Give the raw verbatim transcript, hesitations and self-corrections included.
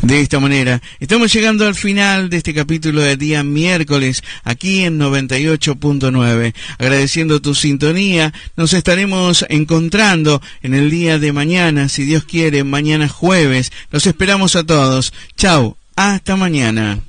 De esta manera, estamos llegando al final de este capítulo de día miércoles, aquí en noventa y ocho punto nueve. Agradeciendo tu sintonía, nos estaremos encontrando en el día de mañana, si Dios quiere, mañana jueves. Los esperamos a todos. Chau, hasta mañana.